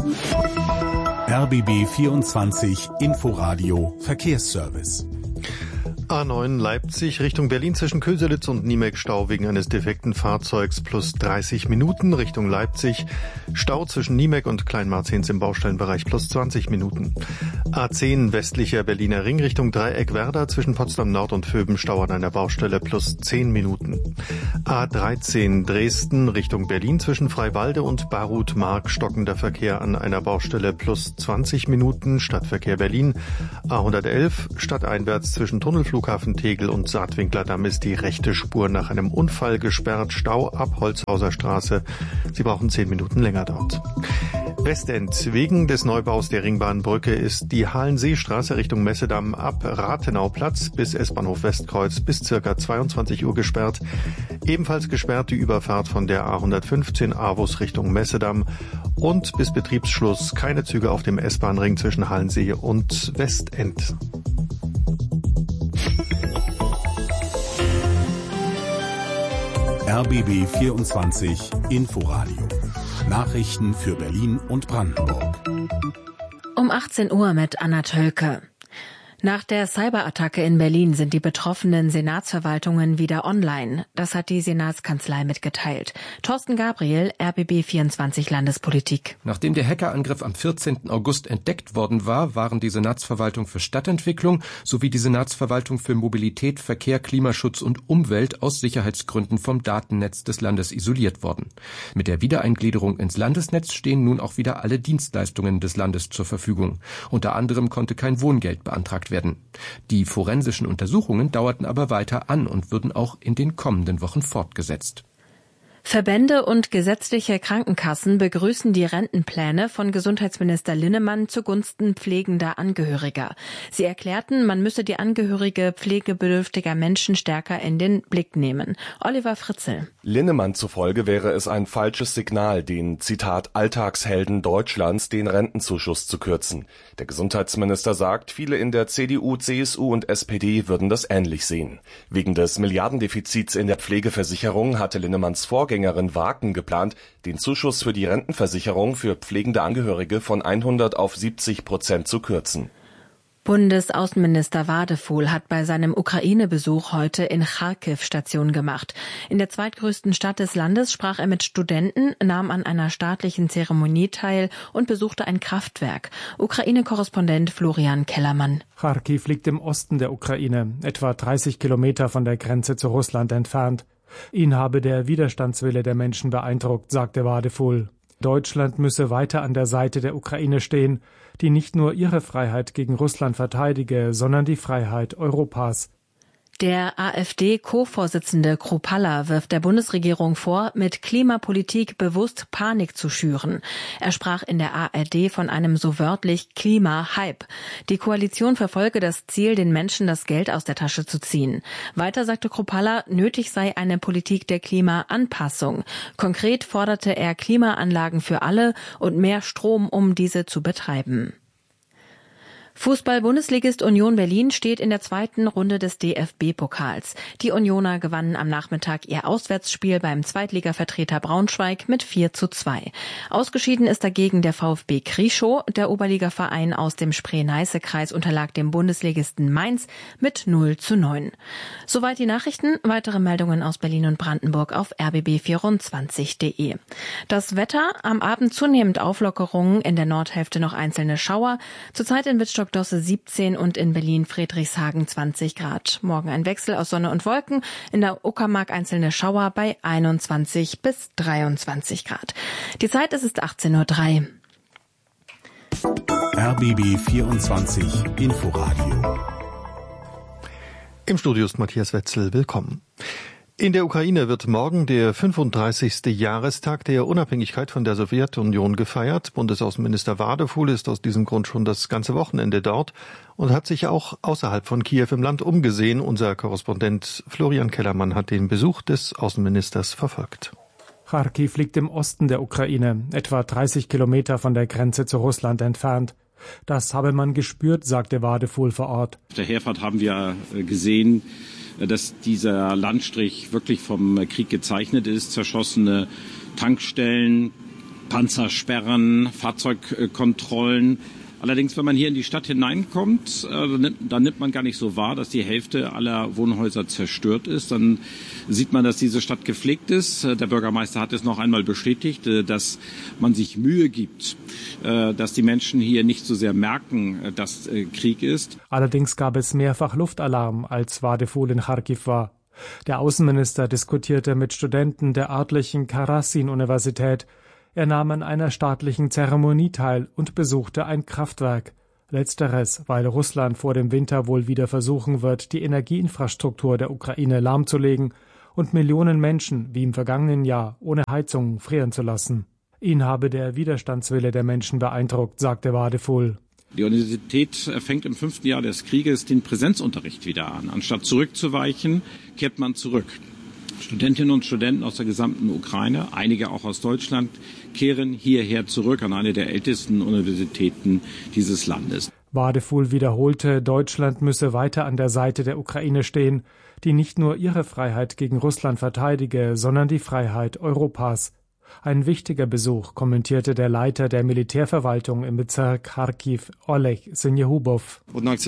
RBB 24 Inforadio Verkehrsservice. A9 Leipzig Richtung Berlin zwischen Köselitz und Niemek Stau wegen eines defekten Fahrzeugs plus 30 Minuten. Richtung Leipzig Stau zwischen Niemek und Kleinmarzens im Baustellenbereich plus 20 Minuten. A10 westlicher Berliner Ring Richtung Dreieck Werder zwischen Potsdam Nord und Vöben Stau an einer Baustelle plus 10 Minuten. A13 Dresden Richtung Berlin zwischen Freiwalde und Barut-Mark stockender Verkehr an einer Baustelle plus 20 Minuten. Stadtverkehr Berlin. A111 stadteinwärts zwischen Tunnelflughafen Tegel und Saatwinklerdamm ist die rechte Spur nach einem Unfall gesperrt. Stau ab Holzhauser Straße. Sie brauchen 10 Minuten länger dort. Westend. Wegen des Neubaus der Ringbahnbrücke ist die Halenseestraße Richtung Messedamm ab Rathenauplatz bis S-Bahnhof Westkreuz bis circa 22 Uhr gesperrt. Ebenfalls gesperrt die Überfahrt von der A115 Avus Richtung Messedamm und bis Betriebsschluss keine Züge auf dem S-Bahn-Ring zwischen Halensee und Westend. RBB 24 Inforadio. Nachrichten für Berlin und Brandenburg. Um 18 Uhr mit Anna Tölke. Nach der Cyberattacke in Berlin sind die betroffenen Senatsverwaltungen wieder online. Das hat die Senatskanzlei mitgeteilt. Thorsten Gabriel, RBB 24 Landespolitik. Nachdem der Hackerangriff am 14. August entdeckt worden war, waren die Senatsverwaltung für Stadtentwicklung sowie die Senatsverwaltung für Mobilität, Verkehr, Klimaschutz und Umwelt aus Sicherheitsgründen vom Datennetz des Landes isoliert worden. Mit der Wiedereingliederung ins Landesnetz stehen nun auch wieder alle Dienstleistungen des Landes zur Verfügung. Unter anderem konnte kein Wohngeld beantragt werden. Die forensischen Untersuchungen dauerten aber weiter an und würden auch in den kommenden Wochen fortgesetzt. Verbände und gesetzliche Krankenkassen begrüßen die Rentenpläne von Gesundheitsminister Linnemann zugunsten pflegender Angehöriger. Sie erklärten, man müsse die Angehörige pflegebedürftiger Menschen stärker in den Blick nehmen. Oliver Fritzel. Linnemann zufolge wäre es ein falsches Signal, den, Zitat, Alltagshelden Deutschlands den Rentenzuschuss zu kürzen. Der Gesundheitsminister sagt, viele in der CDU, CSU und SPD würden das ähnlich sehen. Wegen des Milliardendefizits in der Pflegeversicherung hatte Linnemanns Vorgängerin Waken geplant, den Zuschuss für die Rentenversicherung für pflegende Angehörige von 100 auf 70% zu kürzen. Bundesaußenminister Wadefuhl hat bei seinem Ukraine-Besuch heute in Charkiw Station gemacht. In der zweitgrößten Stadt des Landes sprach er mit Studenten, nahm an einer staatlichen Zeremonie teil und besuchte ein Kraftwerk. Ukraine-Korrespondent Florian Kellermann. Charkiw liegt im Osten der Ukraine, etwa 30 Kilometer von der Grenze zu Russland entfernt. Ihn habe der Widerstandswille der Menschen beeindruckt, sagte Wadefuhl. Deutschland müsse weiter an der Seite der Ukraine stehen, die nicht nur ihre Freiheit gegen Russland verteidige, sondern die Freiheit Europas. Der AfD-Co-Vorsitzende Kruppalla wirft der Bundesregierung vor, mit Klimapolitik bewusst Panik zu schüren. Er sprach in der ARD von einem so wörtlich Klima-Hype. Die Koalition verfolge das Ziel, den Menschen das Geld aus der Tasche zu ziehen. Weiter sagte Kruppalla, nötig sei eine Politik der Klimaanpassung. Konkret forderte er Klimaanlagen für alle und mehr Strom, um diese zu betreiben. Fußball-Bundesligist Union Berlin steht in der zweiten Runde des DFB-Pokals. Die Unioner gewannen am Nachmittag ihr Auswärtsspiel beim Zweitligavertreter Braunschweig mit 4:2. Ausgeschieden ist dagegen der VfB Krieschow. Der Oberligaverein aus dem Spree-Neiße-Kreis unterlag dem Bundesligisten Mainz mit 0:9. Soweit die Nachrichten. Weitere Meldungen aus Berlin und Brandenburg auf rbb24.de. Das Wetter, am Abend zunehmend Auflockerungen, in der Nordhälfte noch einzelne Schauer. Zurzeit in Wittstock-Dosse 17 und in Berlin-Friedrichshagen 20 Grad. Morgen ein Wechsel aus Sonne und Wolken. In der Uckermark einzelne Schauer bei 21 bis 23 Grad. Die Zeit ist 18:03 Uhr. RBB 24 Inforadio. Im Studio ist Matthias Wetzel. Willkommen. In der Ukraine wird morgen der 35. Jahrestag der Unabhängigkeit von der Sowjetunion gefeiert. Bundesaußenminister Wadefuhl ist aus diesem Grund schon das ganze Wochenende dort und hat sich auch außerhalb von Kiew im Land umgesehen. Unser Korrespondent Florian Kellermann hat den Besuch des Außenministers verfolgt. Charkiw liegt im Osten der Ukraine, etwa 30 Kilometer von der Grenze zu Russland entfernt. Das habe man gespürt, sagte Wadefuhl vor Ort. Auf der Herfahrt haben wir gesehen, dass dieser Landstrich wirklich vom Krieg gezeichnet ist. Zerschossene Tankstellen, Panzersperren, Fahrzeugkontrollen. Allerdings, wenn man hier in die Stadt hineinkommt, dann nimmt man gar nicht so wahr, dass die Hälfte aller Wohnhäuser zerstört ist. Dann sieht man, dass diese Stadt gepflegt ist. Der Bürgermeister hat es noch einmal bestätigt, dass man sich Mühe gibt, dass die Menschen hier nicht so sehr merken, dass Krieg ist. Allerdings gab es mehrfach Luftalarm, als Wadephul in Charkiw war. Der Außenminister diskutierte mit Studenten der örtlichen Karasin-Universität. Er nahm an einer staatlichen Zeremonie teil und besuchte ein Kraftwerk. Letzteres, weil Russland vor dem Winter wohl wieder versuchen wird, die Energieinfrastruktur der Ukraine lahmzulegen und Millionen Menschen, wie im vergangenen Jahr, ohne Heizung frieren zu lassen. Ihn habe der Widerstandswille der Menschen beeindruckt, sagte Wadephul. Die Universität fängt im 5. Jahr des Krieges den Präsenzunterricht wieder an. Anstatt zurückzuweichen, kehrt man zurück. Studentinnen und Studenten aus der gesamten Ukraine, einige auch aus Deutschland, kehren hierher zurück an eine der ältesten Universitäten dieses Landes. Wadephul wiederholte, Deutschland müsse weiter an der Seite der Ukraine stehen, die nicht nur ihre Freiheit gegen Russland verteidige, sondern die Freiheit Europas. Ein wichtiger Besuch, kommentierte der Leiter der Militärverwaltung im Bezirk Charkiw, Oleg Senjehubow.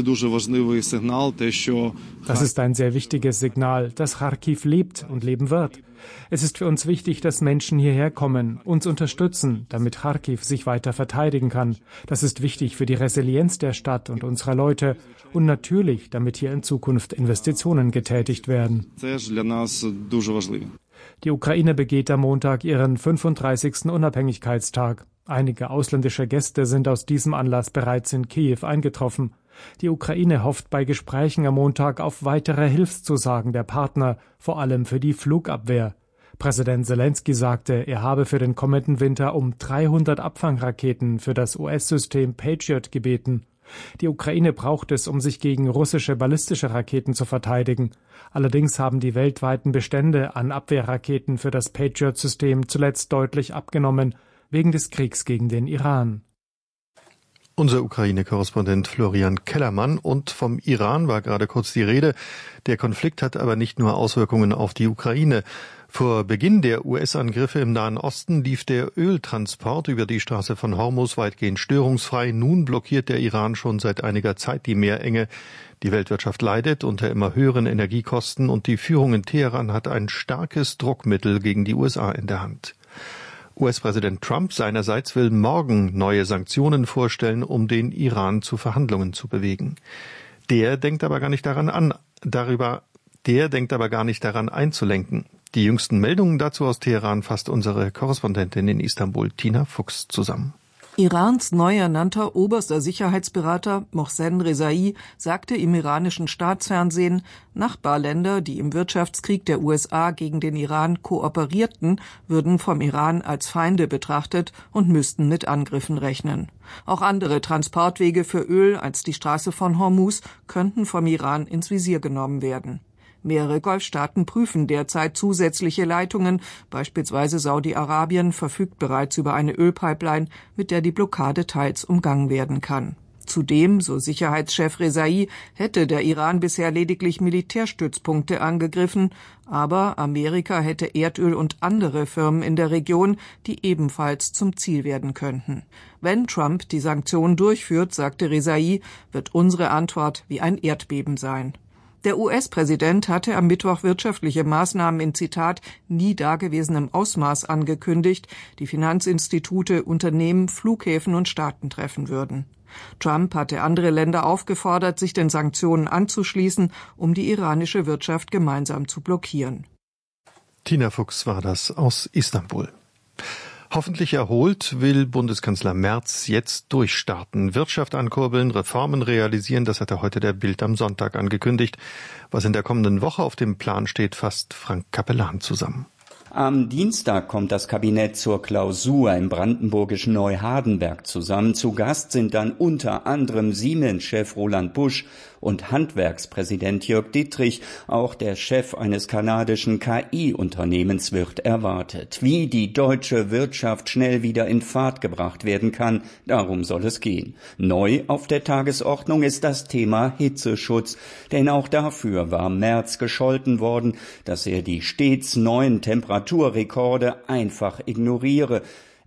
Das ist ein sehr wichtiges Signal, dass Charkiw lebt und leben wird. Es ist für uns wichtig, dass Menschen hierher kommen, uns unterstützen, damit Charkiw sich weiter verteidigen kann. Das ist wichtig für die Resilienz der Stadt und unserer Leute und natürlich, damit hier in Zukunft Investitionen getätigt werden. Die Ukraine begeht am Montag ihren 35. Unabhängigkeitstag. Einige ausländische Gäste sind aus diesem Anlass bereits in Kiew eingetroffen. Die Ukraine hofft bei Gesprächen am Montag auf weitere Hilfszusagen der Partner, vor allem für die Flugabwehr. Präsident Selenskyj sagte, er habe für den kommenden Winter um 300 Abfangraketen für das US-System Patriot gebeten. Die Ukraine braucht es, um sich gegen russische ballistische Raketen zu verteidigen. Allerdings haben die weltweiten Bestände an Abwehrraketen für das Patriot-System zuletzt deutlich abgenommen, wegen des Kriegs gegen den Iran. Unser Ukraine-Korrespondent Florian Kellermann. Und vom Iran war gerade kurz die Rede. Der Konflikt hat aber nicht nur Auswirkungen auf die Ukraine. Vor Beginn der US-Angriffe im Nahen Osten lief der Öltransport über die Straße von Hormuz weitgehend störungsfrei. Nun blockiert der Iran schon seit einiger Zeit die Meerenge. Die Weltwirtschaft leidet unter immer höheren Energiekosten und die Führung in Teheran hat ein starkes Druckmittel gegen die USA in der Hand. US-Präsident Trump seinerseits will morgen neue Sanktionen vorstellen, um den Iran zu Verhandlungen zu bewegen. Der denkt aber gar nicht daran einzulenken. Die jüngsten Meldungen dazu aus Teheran fasst unsere Korrespondentin in Istanbul, Tina Fuchs, zusammen. Irans neu ernannter oberster Sicherheitsberater Mohsen Rezai sagte im iranischen Staatsfernsehen, Nachbarländer, die im Wirtschaftskrieg der USA gegen den Iran kooperierten, würden vom Iran als Feinde betrachtet und müssten mit Angriffen rechnen. Auch andere Transportwege für Öl als die Straße von Hormuz könnten vom Iran ins Visier genommen werden. Mehrere Golfstaaten prüfen derzeit zusätzliche Leitungen. Beispielsweise Saudi-Arabien verfügt bereits über eine Ölpipeline, mit der die Blockade teils umgangen werden kann. Zudem, so Sicherheitschef Rezai, hätte der Iran bisher lediglich Militärstützpunkte angegriffen, aber Amerika hätte Erdöl und andere Firmen in der Region, die ebenfalls zum Ziel werden könnten. Wenn Trump die Sanktionen durchführt, sagte Rezai, wird unsere Antwort wie ein Erdbeben sein. Der US-Präsident hatte am Mittwoch wirtschaftliche Maßnahmen in, Zitat, nie dagewesenem Ausmaß angekündigt, die Finanzinstitute, Unternehmen, Flughäfen und Staaten treffen würden. Trump hatte andere Länder aufgefordert, sich den Sanktionen anzuschließen, um die iranische Wirtschaft gemeinsam zu blockieren. Tina Fuchs war das aus Istanbul. Hoffentlich erholt will Bundeskanzler Merz jetzt durchstarten, Wirtschaft ankurbeln, Reformen realisieren, das hatte heute der Bild am Sonntag angekündigt. Was in der kommenden Woche auf dem Plan steht, fasst Frank Capellan zusammen. Am Dienstag kommt das Kabinett zur Klausur im brandenburgischen Neuhardenberg zusammen. Zu Gast sind dann unter anderem Siemens-Chef Roland Busch und Handwerkspräsident Jörg Dittrich. Auch der Chef eines kanadischen KI-Unternehmens wird erwartet. Wie die deutsche Wirtschaft schnell wieder in Fahrt gebracht werden kann, darum soll es gehen. Neu auf der Tagesordnung ist das Thema Hitzeschutz. Denn auch dafür war Merz gescholten worden, dass er die stets neuen Temperaturrekorde einfach ignoriere.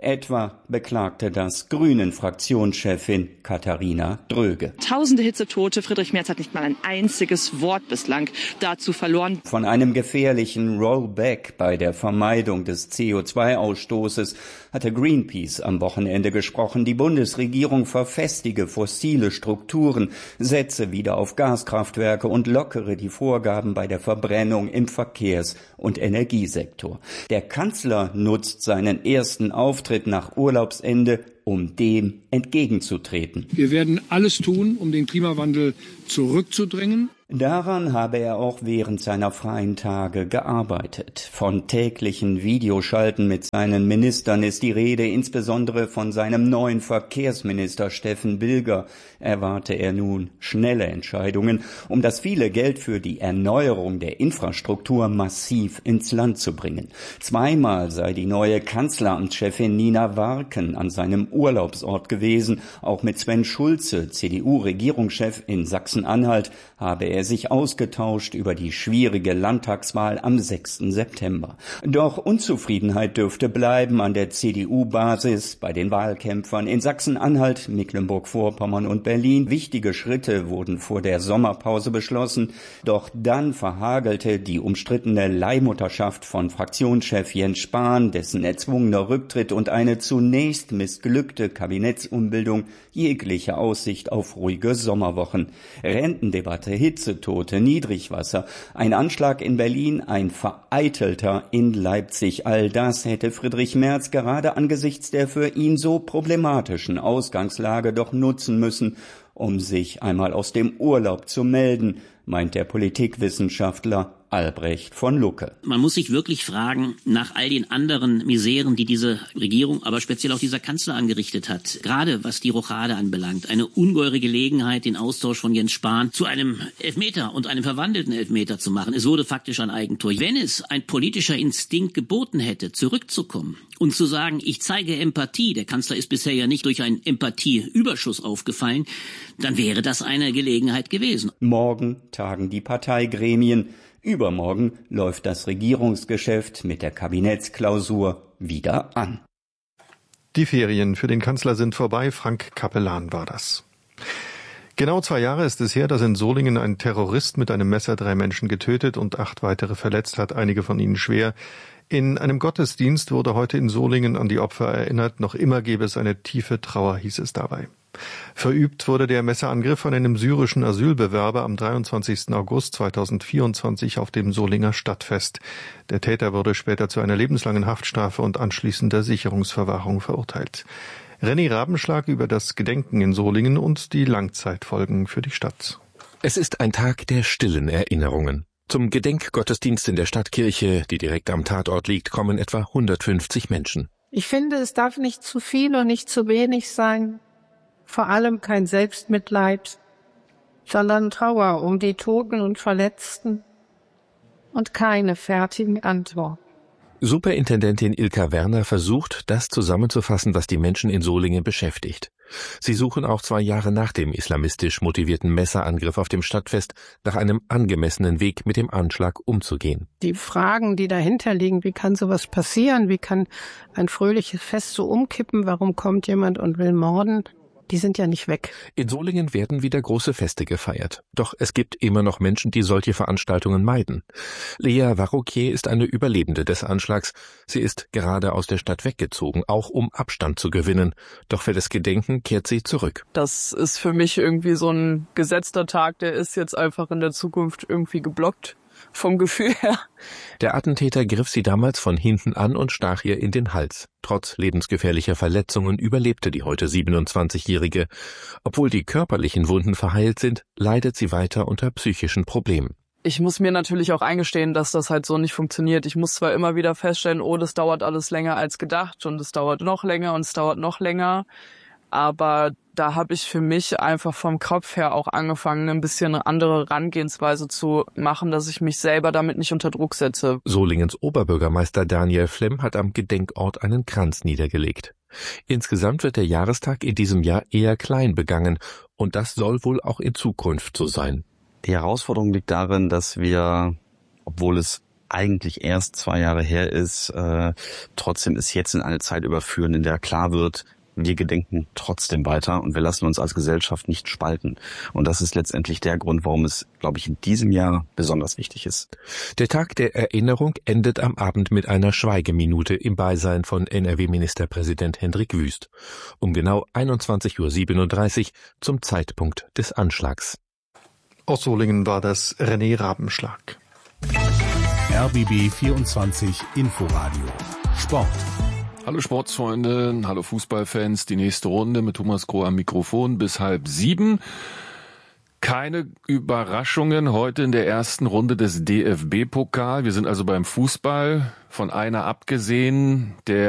Etwa beklagte das Grünen-Fraktionschefin Katharina Dröge. Tausende Hitzetote, Friedrich Merz hat nicht mal ein einziges Wort bislang dazu verloren. Von einem gefährlichen Rollback bei der Vermeidung des CO2-Ausstoßes hatte Greenpeace am Wochenende gesprochen. Die Bundesregierung verfestige fossile Strukturen, setze wieder auf Gaskraftwerke und lockere die Vorgaben bei der Verbrennung im Verkehrs- und Energiesektor. Der Kanzler nutzt seinen ersten Auftritt nach Urlaubsende, um dem entgegenzutreten. Wir werden alles tun, um den Klimawandel zurückzudrängen. Daran habe er auch während seiner freien Tage gearbeitet. Von täglichen Videoschalten mit seinen Ministern ist die Rede, insbesondere von seinem neuen Verkehrsminister Steffen Bilger erwarte er nun schnelle Entscheidungen, um das viele Geld für die Erneuerung der Infrastruktur massiv ins Land zu bringen. Zweimal sei die neue Kanzleramtschefin Nina Warken an seinem Urlaubsort gewesen. Auch mit Sven Schulze, CDU-Regierungschef in Sachsen-Anhalt, habe er sich ausgetauscht über die schwierige Landtagswahl am 6. September. Doch Unzufriedenheit dürfte bleiben an der CDU-Basis, bei den Wahlkämpfern in Sachsen-Anhalt, Mecklenburg-Vorpommern und Berlin. Wichtige Schritte wurden vor der Sommerpause beschlossen, doch dann verhagelte die umstrittene Leihmutterschaft von Fraktionschef Jens Spahn, dessen erzwungener Rücktritt und eine zunächst missglückte Kabinettsumbildung jegliche Aussicht auf ruhige Sommerwochen. Rentendebatte, Hitzetote, Niedrigwasser, ein Anschlag in Berlin, ein vereitelter in Leipzig. All das hätte Friedrich Merz gerade angesichts der für ihn so problematischen Ausgangslage doch nutzen müssen, um sich einmal aus dem Urlaub zu melden, meint der Politikwissenschaftler Albrecht von Lucke. Man muss sich wirklich fragen, nach all den anderen Miseren, die diese Regierung, aber speziell auch dieser Kanzler angerichtet hat, gerade was die Rochade anbelangt, eine ungeheure Gelegenheit, den Austausch von Jens Spahn zu einem Elfmeter und einem verwandelten Elfmeter zu machen. Es wurde faktisch ein Eigentor. Wenn es ein politischer Instinkt geboten hätte, zurückzukommen und zu sagen, ich zeige Empathie, der Kanzler ist bisher ja nicht durch einen Empathieüberschuss aufgefallen, dann wäre das eine Gelegenheit gewesen. Morgen tagen die Parteigremien. Übermorgen läuft das Regierungsgeschäft mit der Kabinettsklausur wieder an. Die Ferien für den Kanzler sind vorbei. Frank Capellan war das. Genau 2 Jahre ist es her, dass in Solingen ein Terrorist mit einem Messer 3 Menschen getötet und 8 weitere verletzt hat, einige von ihnen schwer. In einem Gottesdienst wurde heute in Solingen an die Opfer erinnert. Noch immer gäbe es eine tiefe Trauer, hieß es dabei. Verübt wurde der Messerangriff an einem syrischen Asylbewerber am 23. August 2024 auf dem Solinger Stadtfest. Der Täter wurde später zu einer lebenslangen Haftstrafe und anschließender Sicherungsverwahrung verurteilt. René Rabenschlag über das Gedenken in Solingen und die Langzeitfolgen für die Stadt. Es ist ein Tag der stillen Erinnerungen. Zum Gedenkgottesdienst in der Stadtkirche, die direkt am Tatort liegt, kommen etwa 150 Menschen. Ich finde, es darf nicht zu viel und nicht zu wenig sein. Vor allem kein Selbstmitleid, sondern Trauer um die Toten und Verletzten und keine fertigen Antworten. Superintendentin Ilka Werner versucht, das zusammenzufassen, was die Menschen in Solingen beschäftigt. Sie suchen auch 2 Jahre nach dem islamistisch motivierten Messerangriff auf dem Stadtfest nach einem angemessenen Weg, mit dem Anschlag umzugehen. Die Fragen, die dahinter liegen, wie kann sowas passieren? Wie kann ein fröhliches Fest so umkippen? Warum kommt jemand und will morden? Die sind ja nicht weg. In Solingen werden wieder große Feste gefeiert. Doch es gibt immer noch Menschen, die solche Veranstaltungen meiden. Lea Varroquier ist eine Überlebende des Anschlags. Sie ist gerade aus der Stadt weggezogen, auch um Abstand zu gewinnen. Doch für das Gedenken kehrt sie zurück. Das ist für mich irgendwie so ein gesetzter Tag, der ist jetzt einfach in der Zukunft irgendwie geblockt. Vom Gefühl her. Der Attentäter griff sie damals von hinten an und stach ihr in den Hals. Trotz lebensgefährlicher Verletzungen überlebte die heute 27-Jährige. Obwohl die körperlichen Wunden verheilt sind, leidet sie weiter unter psychischen Problemen. Ich muss mir natürlich auch eingestehen, dass das halt so nicht funktioniert. Ich muss zwar immer wieder feststellen, das dauert alles länger als gedacht und es dauert noch länger und es dauert noch länger. Aber da habe ich für mich einfach vom Kopf her auch angefangen, ein bisschen eine andere Herangehensweise zu machen, dass ich mich selber damit nicht unter Druck setze. Solingens Oberbürgermeister Daniel Flemm hat am Gedenkort einen Kranz niedergelegt. Insgesamt wird der Jahrestag in diesem Jahr eher klein begangen und das soll wohl auch in Zukunft so sein. Die Herausforderung liegt darin, dass wir, obwohl es eigentlich erst 2 Jahre her ist. Trotzdem ist jetzt in eine Zeit überführen, in der klar wird, wir gedenken trotzdem weiter und wir lassen uns als Gesellschaft nicht spalten. Und das ist letztendlich der Grund, warum es, glaube ich, in diesem Jahr besonders wichtig ist. Der Tag der Erinnerung endet am Abend mit einer Schweigeminute im Beisein von NRW-Ministerpräsident Hendrik Wüst. Um genau 21:37 Uhr zum Zeitpunkt des Anschlags. Aus Solingen war das René Rabenschlag. RBB 24 Inforadio Sport. Hallo Sportsfreunde, hallo Fußballfans, die nächste Runde mit Thomas Groh am Mikrofon bis 6:30. Keine Überraschungen heute in der ersten Runde des DFB-Pokal. Wir sind also beim Fußball, von einer abgesehen, der